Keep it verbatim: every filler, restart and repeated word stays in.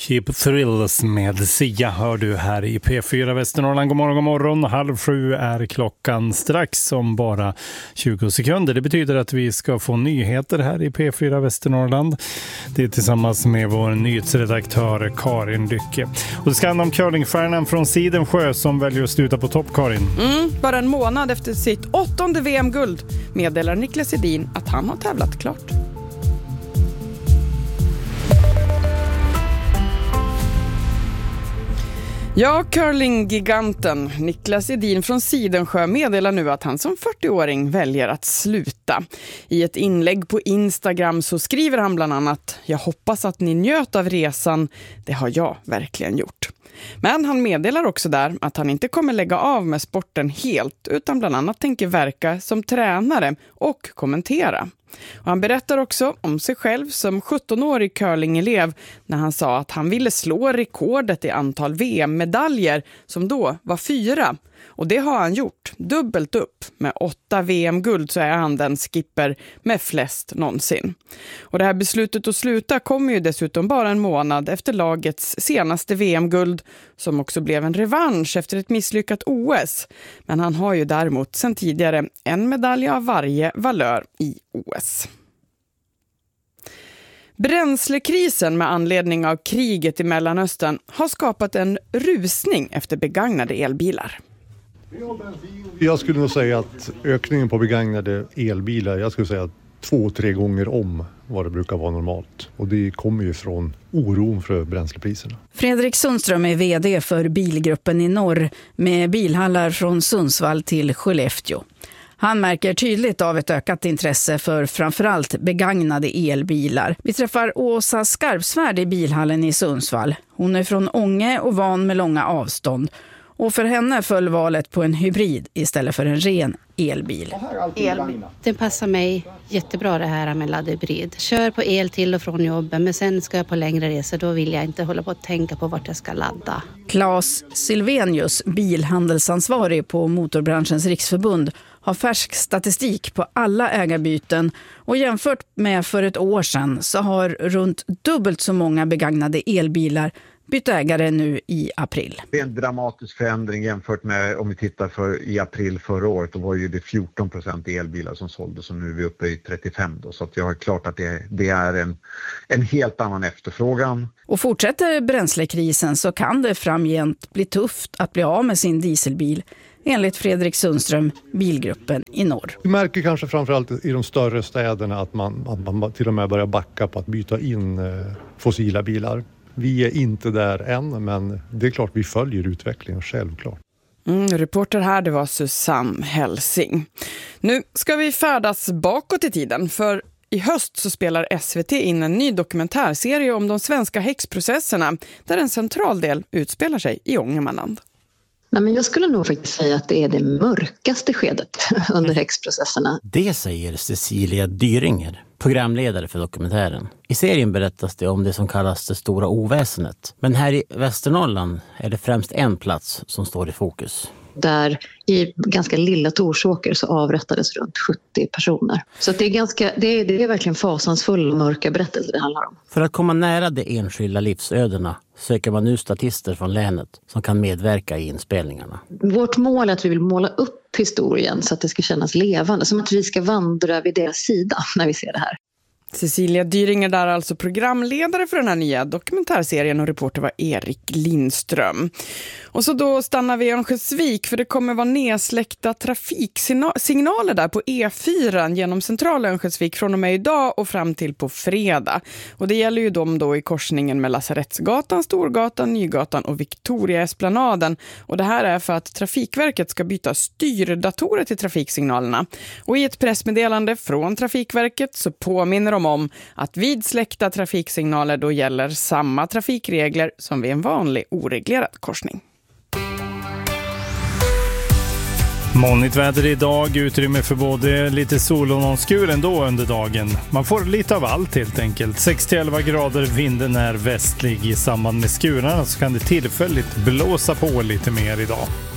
Keep Thrills med Sia hör du här i P fyra Västernorrland. God morgon, god morgon. Halv sju är klockan strax om bara tjugo sekunder. Det betyder att vi ska få nyheter här i P fyra Västernorrland. Det är tillsammans med vår nyhetsredaktör Karin Lycke. Och det ska handla om curlingstjärnan från Sidensjö som väljer att sluta på topp, Karin. Mm, bara en månad efter sitt åttonde V M-guld meddelar Niklas Edin att han har tävlat klart. Ja, curlinggiganten Niklas Edin från Sidensjö meddelar nu att han som fyrtioåring väljer att sluta. I ett inlägg på Instagram så skriver han bland annat: "Jag hoppas att ni njöt av resan, det har jag verkligen gjort." Men han meddelar också där att han inte kommer lägga av med sporten helt utan bland annat tänker verka som tränare och kommentera. Och han berättar också om sig själv som sjuttonårig curlingelev när han sa att han ville slå rekordet i antal V M-medaljer som då var fyra. Och det har han gjort, dubbelt upp. Med åtta V M-guld så är han den skipper med flest någonsin. Och det här beslutet att sluta kommer ju dessutom bara en månad efter lagets senaste V M-guld som också blev en revansch efter ett misslyckat O S. Men han har ju däremot sedan tidigare en medalj av varje valör i O S. Bränslekrisen med anledning av kriget i Mellanöstern har skapat en rusning efter begagnade elbilar. Jag skulle nog säga att ökningen på begagnade elbilar, jag skulle säga två, tre gånger om vad det brukar vara normalt. Och det kommer ju från oron för bränslepriserna. Fredrik Sundström är vd för Bilgruppen i norr med bilhallar från Sundsvall till Skellefteå. Han märker tydligt av ett ökat intresse för framförallt begagnade elbilar. Vi träffar Åsa Skarpsvärd i bilhallen i Sundsvall. Hon är från Ånge och van med långa avstånd. Och för henne föll valet på en hybrid istället för en ren elbil. elbil. Det passar mig jättebra det här med laddhybrid. Kör på el till och från jobbet, men sen ska jag på längre resor. Då vill jag inte hålla på att tänka på vart jag ska ladda. Claes Silvenius, bilhandelsansvarig på Motorbranschens riksförbund, har färsk statistik på alla ägarbyten och jämfört med för ett år sedan så har runt dubbelt så många begagnade elbilar bytt ägare nu i april. Det är en dramatisk förändring jämfört med om vi tittar för i april förra året. Då var ju det fjorton procent elbilar som såldes och nu är vi uppe i trettiofem då. Så att jag är klart att det, det är en, en helt annan efterfrågan. Och fortsätter bränslekrisen så kan det framgent bli tufft att bli av med sin dieselbil. Enligt Fredrik Sundström, Bilgruppen i norr. Vi märker kanske framförallt i de större städerna att man, att man till och med börjar backa på att byta in fossila bilar. Vi är inte där än, men det är klart vi följer utvecklingen, självklart. Mm, reporter här, det var Susanne Helsing. Nu ska vi färdas bakåt i tiden, för i höst så spelar S V T in en ny dokumentärserie om de svenska häxprocesserna, där en central del utspelar sig i Ångermanland. Nej, men jag skulle nog faktiskt säga att det är det mörkaste skedet under häxprocesserna. Det säger Cecilia Dyringer, programledare för dokumentären. I serien berättas det om det som kallas det stora oväsendet. Men här i Västernorrland är det främst en plats som står i fokus. Där i ganska lilla Torsåker så avrättades runt sjuttio personer. Så att det, är ganska, det, är, det är verkligen fasansfull och mörka berättelser det handlar om. För att komma nära de enskilda livsödena söker man nu statister från länet som kan medverka i inspelningarna. Vårt mål är att vi vill måla upp historien så att det ska kännas levande. Som att vi ska vandra vid deras sida när vi ser det här. Cecilia Dyringer där, alltså programledare för den här nya dokumentärserien, och reporter var Erik Lindström. Och så då stannar vi i Örnsköldsvik, för det kommer vara nedsläckta trafiksignaler där på E fyra genom centrala Örnsköldsvik från och med idag och fram till på fredag. Och det gäller ju dem då i korsningen med Lasarettsgatan, Storgatan, Nygatan och Victoria-esplanaden. Och det här är för att Trafikverket ska byta styrdatorer till trafiksignalerna. Och i ett pressmeddelande från Trafikverket så påminner de om att vid släckta trafiksignaler då gäller samma trafikregler som vid en vanlig oreglerad korsning. Molnigt väder idag, utrymme för både lite sol och någon skur ändå under dagen. Man får lite av allt helt enkelt. sex till elva grader, vinden är västlig. I samband med skurarna så kan det tillfälligt blåsa på lite mer idag.